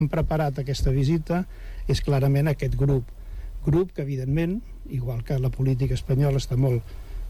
preparat aquesta visita és clarament aquest grup que evidentment, igual que la política espanyola està molt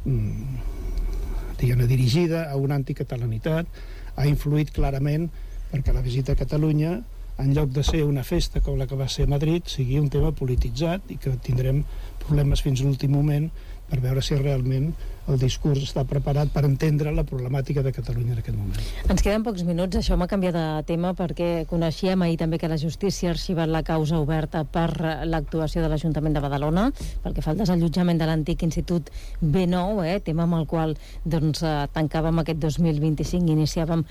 dirigida a una anticatalanitat, ha influït clarament perquè la visita a Catalunya, en lloc de ser una festa com la que va ser a Madrid, sigui un tema polititzat i que tindrem problemes fins a l'últim moment per veure si realment el discurs està preparat per entendre la problemàtica de Catalunya en aquest moment. Ens queden pocs minuts, això m'ha canviat de tema perquè coneixíem ahir també que la justícia ha arxivat la causa oberta per l'actuació de l'Ajuntament de Badalona pel que fa al desallotjament de l'antic Institut B9, tema amb el qual tancàvem aquest 2025 i iniciàvem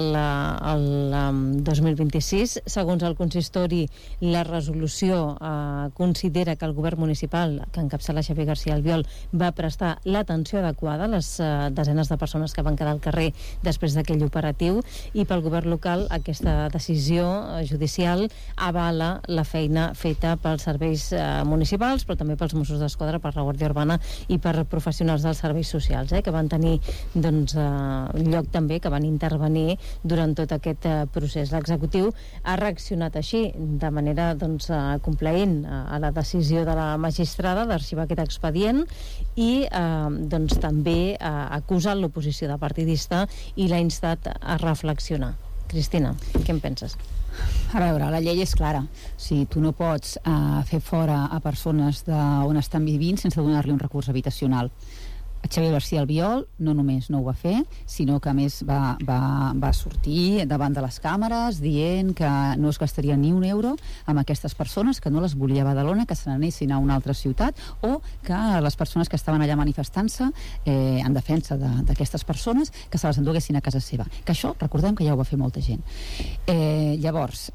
el 2026. Segons el consistori, la resolució considera que el govern municipal, que encapçala Xavier García Albiol, va prestar l'atenció adequada a les desenes de persones que van quedar al carrer després d'aquell operatiu, i pel govern local aquesta decisió judicial avala la feina feta pels serveis municipals, però també pels Mossos d'Esquadra, per la Guàrdia Urbana i per professionals dels serveis socials, que van tenir lloc també, que van intervenir durant tot aquest procés. L'executiu ha reaccionat així, de manera complaent a la decisió de la magistrada d'arxivar aquest expedient, i també acusa l'oposició de partidista i l'ha instat a reflexionar. Cristina, què en penses? A veure, la llei és clara. Si tu no pots fer fora a persones d'on estan vivint sense donar-li un recurs habitacional. Xavier García Albiol no només no ho va fer, sinó que a més va sortir davant de les càmeres dient que no es gastaria ni un euro amb aquestes persones, que no les volia a Badalona, que se n'anessin a una altra ciutat, o que les persones que estaven allà manifestant-se en defensa d'aquestes persones, que se les enduguessin a casa seva. Que això, recordem que ja ho va fer molta gent. Llavors,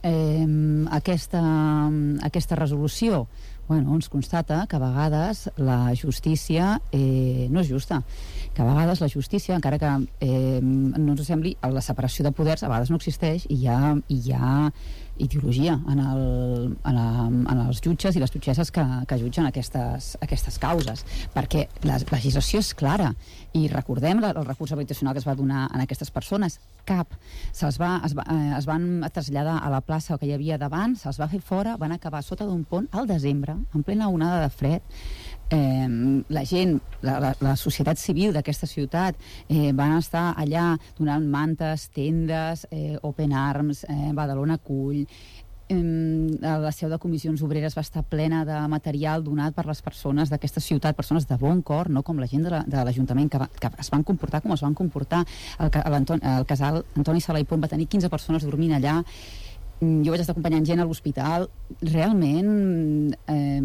aquesta resolució ens constata que a vegades la justícia no és justa, que a vegades la justícia, encara que no ens sembli, la separació de poders a vegades no existeix, i hi ha ideologia en els jutges i les jutgesses que jutgen aquestes causes, perquè la legislació és clara, i recordem el recurs habitacional que es va donar a aquestes persones. Es van traslladar a la plaça que hi havia davant, se'ls va fer fora, van acabar sota d'un pont al desembre, en plena onada de fred. La gent, la societat civil d'aquesta ciutat van estar allà donant mantes, tendes, Open Arms, Badalona Acull, la seu de Comissions Obreres va estar plena de material donat per les persones d'aquesta ciutat, persones de bon cor, no com la gent de l'Ajuntament, que es van comportar com es van comportar. El casal Antoni Sala i Pont va tenir 15 persones dormint allà. Jo vaig estar acompanyant gent a l'hospital. Realment,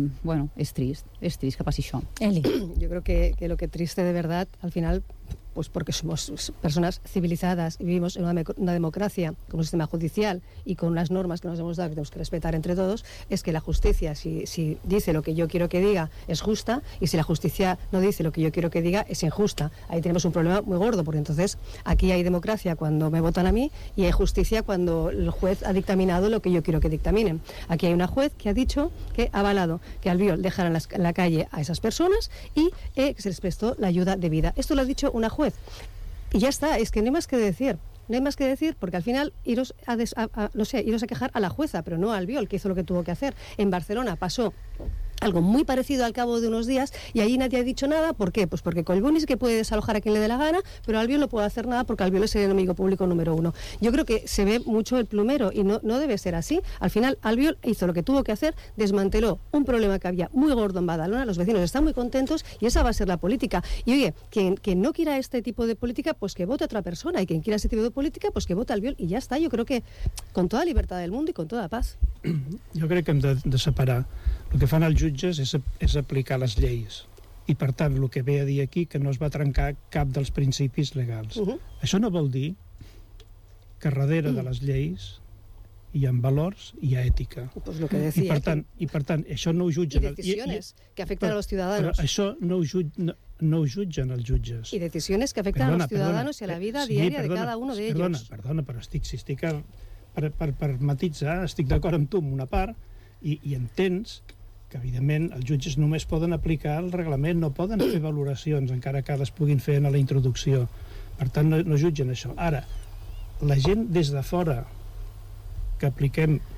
es trist que passi això. Eli. Yo creo que lo que triste de verdad, al final, pues porque somos personas civilizadas y vivimos en una democracia con un sistema judicial y con unas normas que nos hemos dado que tenemos que respetar entre todos, es que la justicia, si dice lo que yo quiero que diga, es justa, y si la justicia no dice lo que yo quiero que diga, es injusta. Ahí tenemos un problema muy gordo, porque entonces aquí hay democracia cuando me votan a mí y hay justicia cuando el juez ha dictaminado lo que yo quiero que dictaminen. Aquí hay una juez que ha dicho que ha avalado que Albiol dejara en la calle a esas personas y que se les prestó la ayuda debida. Esto lo ha dicho una juez. Y ya está, es que no hay más que decir. No hay más que decir, porque al final iros a quejar a la jueza, pero no a Albiol, que hizo lo que tuvo que hacer. En Barcelona pasó algo muy parecido al cabo de unos días y allí nadie ha dicho nada. ¿Por qué? Pues porque Collboni sí que puede desalojar a quien le dé la gana, pero Albiol no puede hacer nada porque Albiol es el enemigo público número uno. Yo creo que se ve mucho el plumero y no debe ser así. Al final Albiol hizo lo que tuvo que hacer, desmanteló un problema que había muy gordo en Badalona, los vecinos están muy contentos y esa va a ser la política. Y oye, quien no quiera este tipo de política, pues que vote a otra persona, y quien quiera este tipo de política, pues que vote a Albiol y ya está. Yo creo que con toda libertad del mundo y con toda paz. Jo crec que hem de separar. El que fan els jutges és aplicar les lleis, i per tant el que ve a dir aquí que no es va trencar cap dels principis legals. Això no vol dir que darrere de les lleis hi ha valors, hi ha ètica. Pues lo que decía, I per tant això no ho jutgen. Y decisiones que afectan a los ciudadanos. Però això no ho jutgen els jutges. Y decisiones que afectan a los ciudadanos y a la vida diaria de cada uno de ellos. Perdona, però estic per matitzar, estic d'acord amb tu en una part, i entens que evidentment els jutges només poden aplicar el reglament, no poden fer valoracions, encara que les puguin fer en la introducció. Per tant, no jutgen això. Ara, la gent des de fora que apliquem